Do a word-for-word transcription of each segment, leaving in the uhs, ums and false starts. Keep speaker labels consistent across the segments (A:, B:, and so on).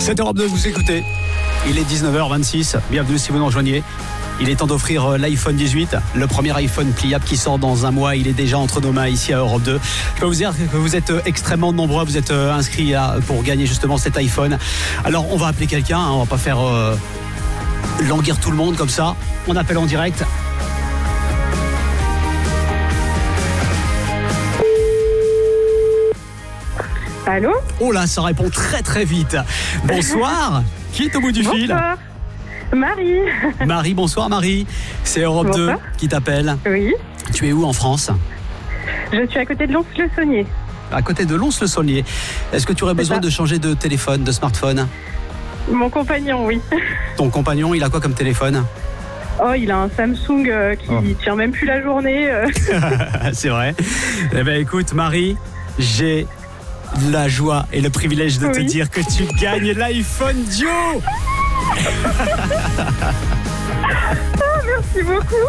A: C'est Europe deux, vous écoutez. Il est dix-neuf heures vingt-six. Bienvenue si vous nous rejoignez. Il est temps d'offrir l'iPhone dix-huit, le premier iPhone pliable qui sort dans un mois. Il est déjà entre nos mains ici à Europe deux. Je peux vous dire que vous êtes extrêmement nombreux, vous êtes inscrits pour gagner justement cet iPhone. Alors on va appeler quelqu'un, hein, on va pas faire euh, languir tout le monde comme ça. On appelle en direct.
B: Allô ?
A: Oh là, ça répond très très vite. Bonsoir. Qui est au bout du
B: Bonsoir.
A: fil ?
B: Marie.
A: Marie, bonsoir Marie. C'est Europe
B: Bonsoir.
A: deux qui t'appelle.
B: Oui.
A: Tu es où en France ?
B: Je suis à côté de Lons-le-Saunier.
A: À côté de Lons-le-Saunier. Est-ce que tu aurais besoin
B: ça.
A: de changer de téléphone, de smartphone ?
B: Mon compagnon, oui.
A: Ton compagnon, il a quoi comme téléphone ?
B: Oh, il a un Samsung euh, qui
A: Oh.
B: tient même plus la journée. euh.
A: C'est vrai. Eh bien écoute Marie, j'ai la joie et le privilège de te
B: Oui.
A: dire que tu gagnes l'iPhone Duo.
B: Merci beaucoup.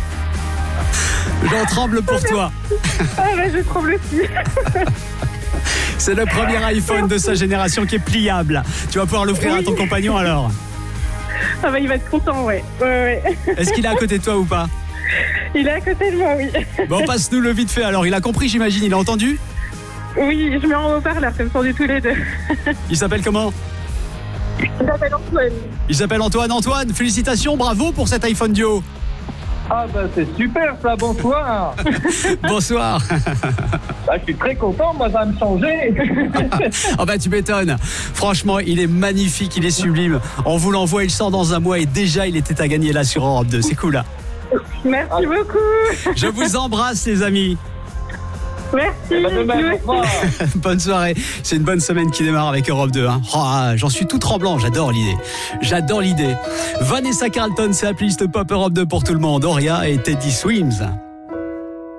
A: J'en tremble pour toi.
B: Ah, bah, je tremble aussi.
A: C'est le premier iPhone de sa génération qui est pliable. Tu vas pouvoir l'offrir à ton compagnon alors.
B: Ah, bah, il va être content, ouais. Ouais, ouais.
A: Est-ce qu'il est à côté de toi ou pas ?
B: Il est à côté de moi, oui.
A: Bon, passe-nous le vite fait alors. Il a compris, j'imagine. Il a entendu ?
B: Oui, je mets en haut-parleur, comme ça on est tous les deux.
A: Il s'appelle comment ?
B: Je m'appelle Antoine.
A: Il s'appelle Antoine. Antoine, félicitations, bravo pour cet iPhone Duo.
C: Ah bah c'est super ça, bonsoir.
A: Bonsoir.
C: Bah, je suis très content, moi ça va me changer.
A: Ah bah tu m'étonnes. Franchement, il est magnifique, il est sublime. On vous l'envoie, il sort dans un mois et déjà il était à gagner là sur Europe deux. C'est cool là.
B: Merci beaucoup.
A: Je vous embrasse les amis.
B: Merci.
C: Bah, demain, au revoir.
A: Bonne soirée. C'est une bonne semaine qui démarre avec Europe deux. Hein. Oh, ah, j'en suis tout tremblant, j'adore l'idée. J'adore l'idée. Vanessa Carlton, c'est la playlist Pop Europe deux pour tout le monde. Oria et Teddy Swims.